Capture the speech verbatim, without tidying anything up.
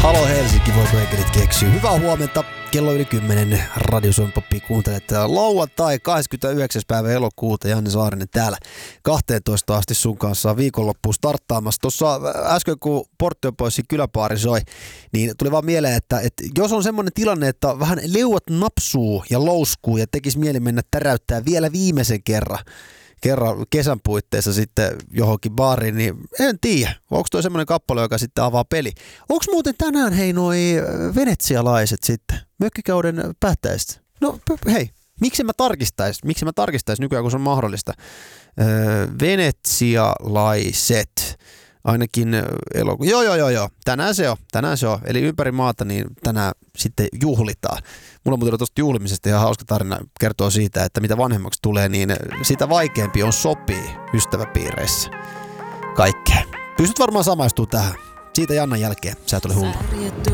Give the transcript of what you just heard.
Halo Helsinki, voiko enkelit keksiä? Hyvää huomenta, kello yli kymmenen, Radio Suomi Poppi kuuntelet lauantai kahdeskymmenesyhdeksäs päivä elokuuta, Janne Saarinen täällä kahteentoista asti sun kanssa viikonloppuun starttaamassa. Tuossa äsken kun Portti on pois kyläpaari soi, niin tuli vaan mieleen, että, että jos on semmoinen tilanne, että vähän leuat napsuu ja louskuu ja tekisi mieli mennä täräyttää vielä viimeisen kerran, kerran kesän puitteissa sitten johonkin baariin, niin en tiedä. Onko toi semmoinen kappale, joka sitten avaa peli? Onko muuten tänään hei noi venetsialaiset sitten, mökkikauden päättäjistä? No hei, miksi mä tarkistais? Miksi mä tarkistais nykyään, kun se on mahdollista? Öö, venetsialaiset. Ainakin elokuun. Joo, joo, joo, joo. Tänään se on. Tänään se on. Eli ympäri maata niin tänään sitten juhlitaan. Mulla on muuten tuosta juhlimisesta ihan hauska tarina kertoo siitä, että mitä vanhemmaksi tulee, niin sitä vaikeampi on sopii ystäväpiireissä kaikkeen. Pystyt varmaan samaistumaan tähän. Siitä Jannan jälkeen. Sä et ole hullu.